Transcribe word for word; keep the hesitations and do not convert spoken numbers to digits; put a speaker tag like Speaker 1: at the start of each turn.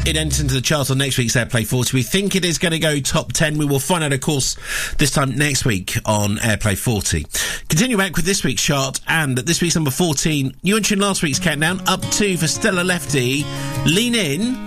Speaker 1: It enters into the chart on next week's Airplay forty. We think it is going to go top ten. We will find out, of course, this time next week on Airplay forty. Continue back with this week's chart, and this week's number fourteen, you mentioned last week's countdown, up two for Stella Lefty. Lean In.